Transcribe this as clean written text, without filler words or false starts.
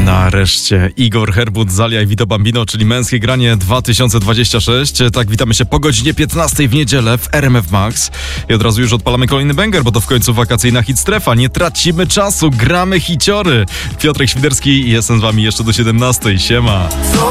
Nareszcie Igor Herbut, Zalia i Vito Bambino, czyli Męskie Granie 2026. Tak, witamy się po godzinie 15 w niedzielę w RMF Max. I od razu już odpalamy kolejny banger, bo to w końcu wakacyjna hit strefa. Nie tracimy czasu, gramy hiciory. Piotrek Świderski i jestem z wami jeszcze do 17. Siema.